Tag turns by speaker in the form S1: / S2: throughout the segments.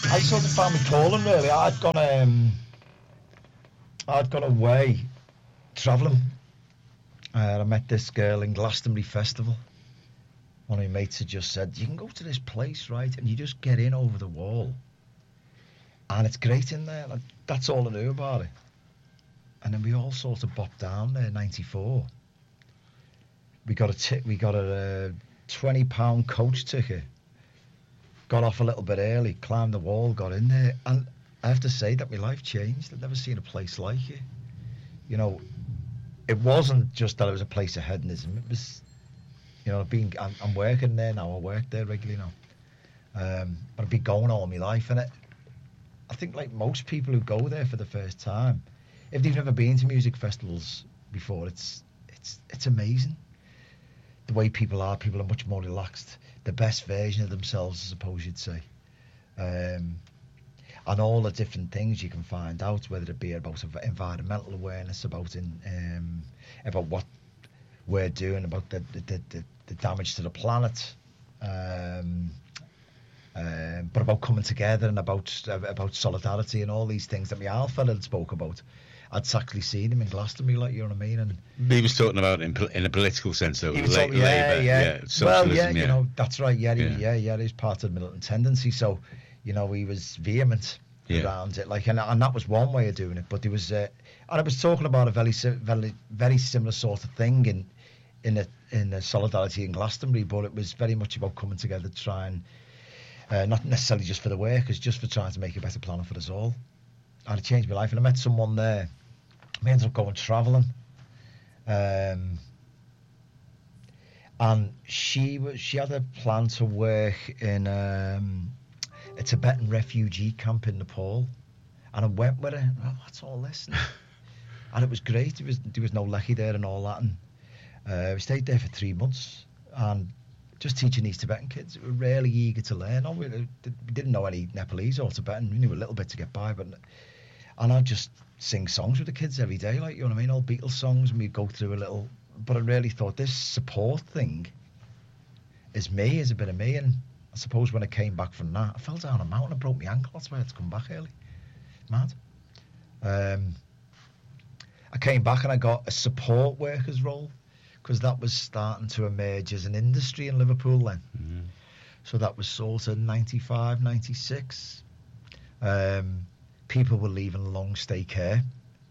S1: I sort of found my calling really. I'd gone away travelling. I met this girl in Glastonbury Festival. One of my mates had just said, you can go to this place, right, and you just get in over the wall. And it's great in there. Like, that's all I knew about it. And then we all sort of bopped down there, 94. We got a £20 coach ticket. Got off a little bit early, climbed the wall, got in there. And I have to say that my life changed. I'd never seen a place like it. You know, it wasn't just that it was a place of hedonism. It was, you know, I'm working there now. I work there regularly now. But I've been going all my life. And I think like most people who go there for the first time, if they've never been to music festivals before, it's amazing. The way people are much more relaxed. The best version of themselves, I suppose you'd say. And all the different things you can find out, whether it be about environmental awareness, about what we're doing, about the damage to the planet, but about coming together and about solidarity and all these things that my Alpha had spoke about. I'd actually seen him in Glastonbury, like, you know what I mean? And
S2: he was talking about in a political sense, though.
S1: Labour,
S2: socialism,
S1: well, you know, that's right. It was part of the militant tendency. So, you know, he was vehement around it, like, and that was one way of doing it. But there was, and I was talking about a very similar sort of thing in the solidarity in Glastonbury, but it was very much about coming together to try and not necessarily just for the workers, just for trying to make a better planet for us all. And it changed my life, and I met someone there. We ended up going travelling, and she had a plan to work in a Tibetan refugee camp in Nepal, and I went with her. Oh, what's all this? And it was great. There was no lecky there and all that, and we stayed there for 3 months, and just teaching these Tibetan kids who were really eager to learn. We didn't know any Nepalese or Tibetan. We knew a little bit to get by, and I'd just sing songs with the kids every day, like, you know what I mean, all Beatles songs, and we'd go through a little. But I really thought this support thing is a bit of me. And I suppose when I came back from that, I fell down a mountain and broke my ankle. That's why I had to come back early. Mad. I came back and I got a support workers role, because that was starting to emerge as an industry in Liverpool then. Mm-hmm. So that was sort of 95, 96. People were leaving long stay care.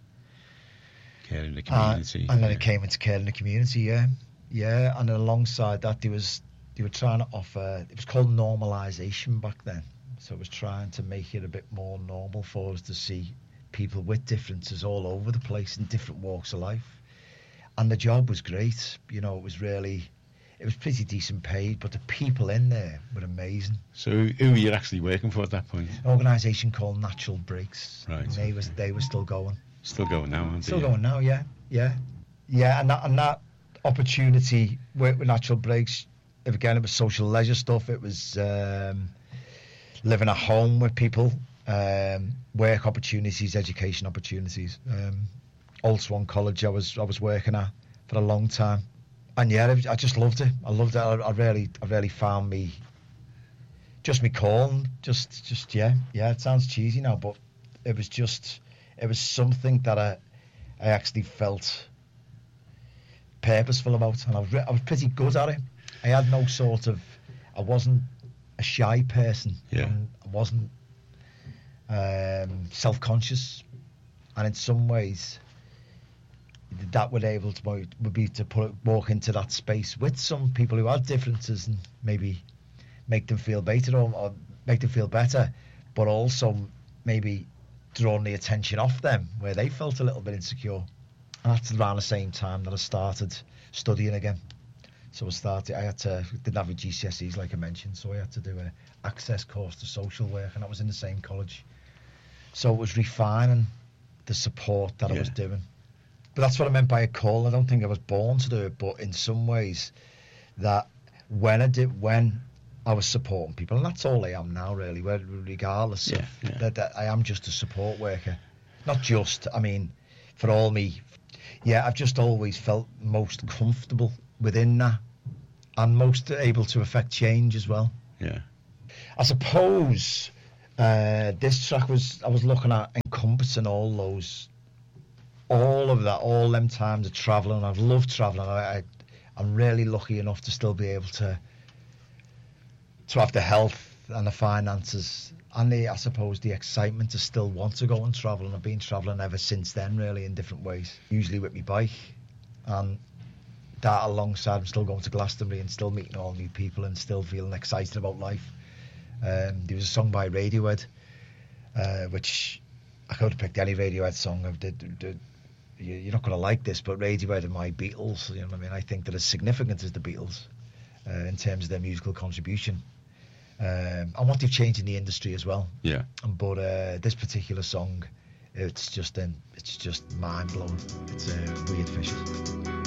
S2: Care in the community.
S1: And then it came into care in the community, yeah. And then alongside that, they were trying to offer, it was called normalisation back then. So it was trying to make it a bit more normal for us to see people with differences all over the place in different walks of life. And the job was great. You know, it was pretty decent paid, but the people in there were amazing.
S2: So who were you actually working for at that point?
S1: An organisation called Natural Breaks.
S2: Right.
S1: And they were still going.
S2: Still going now, aren't they?
S1: Still going now, yeah. And that opportunity, work with Natural Breaks, again, it was social leisure stuff. It was living at home with people, work opportunities, education opportunities. Old Swan College I was working at for a long time. And yeah, I just loved it. I loved it. I really found me calling. Just yeah. It sounds cheesy now, but it was something that I actually felt purposeful about, and I was pretty good at it. I had no sort of. I wasn't a shy person.
S2: Yeah.
S1: And I wasn't self-conscious, and in some ways, that would be to walk into that space with some people who had differences and maybe make them feel better or make them feel better, but also maybe drawing the attention off them where they felt a little bit insecure. And that's around the same time that I started studying again. So didn't have a GCSEs like I mentioned, so I had to do an access course to social work, and that was in the same college. So it was refining the support that I was doing. But that's what I meant by a call. I don't think I was born to do it, but in some ways, that when I was supporting people, and that's all I am now, really, regardless of that I am just a support worker. Not just, I mean, for all me, I've just always felt most comfortable within that, and most able to affect change as well.
S2: Yeah.
S1: I suppose This track I was looking at encompassing all of that, all them times of travelling. I've loved travelling. I'm really lucky enough to still be able to have the health and the finances and I suppose the excitement to still want to go and travel. And I've been travelling ever since then, really, in different ways. Usually with my bike, and that alongside I'm still going to Glastonbury and still meeting all new people and still feeling excited about life. There was a song by Radiohead, which I could have picked any Radiohead song. You're not going to like this, but Radiohead are my Beatles. You know what I mean? I think they're as significant as the Beatles in terms of their musical contribution. And what they've changed in the industry as well.
S2: Yeah.
S1: But this particular song, it's just mind blowing. It's Weird Fishes.